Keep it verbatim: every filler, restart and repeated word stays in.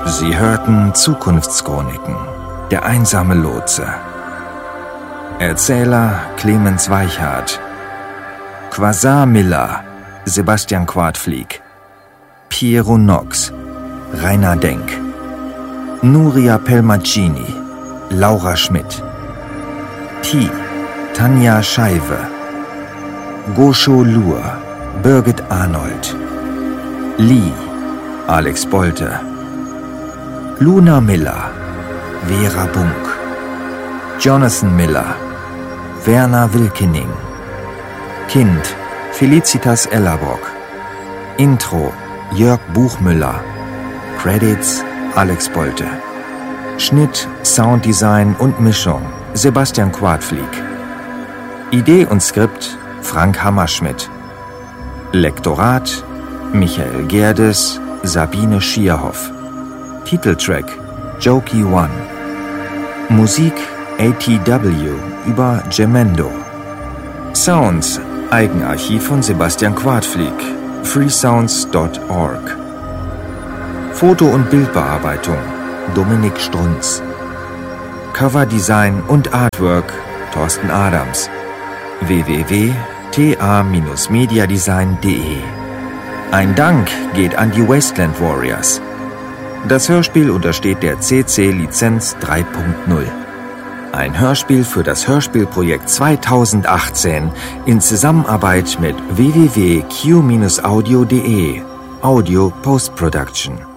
Sie hörten Zukunftschroniken, der einsame Lotse. Erzähler Clemens Weichhardt. Quasar Miller, Sebastian Quadflieg. Piero Nox, Rainer Denk. Nuria Pelmacini, Laura Schmidt. T, Tanja Scheiwe. Gosho Lur, Birgit Arnold. Lee, Alex Bolte. Luna Miller, Vera Bunk. Jonathan Miller, Werner Wilkening. Kind, Felicitas Ellerbrock. Intro, Jörg Buchmüller. Credits, Alex Bolte. Schnitt, Sounddesign und Mischung, Sebastian Quadflieg. Idee und Skript, Frank Hammerschmidt. Lektorat, Michael Gerdes, Sabine Schierhoff. Titeltrack, Jokey One. Musik, A T W über Gemendo. Sounds, Eigenarchiv von Sebastian Quadflieg, freesounds dot org. Foto- und Bildbearbeitung, Dominik Strunz. Coverdesign und Artwork, Thorsten Adams. w w w punkt t a dash mediadesign punkt d e. Ein Dank geht an die Wasteland Warriors. Das Hörspiel untersteht der C C-Lizenz drei Punkt null. Ein Hörspiel für das Hörspielprojekt zweitausendachtzehn in Zusammenarbeit mit w w w punkt q audio punkt d e. Audio Post Production.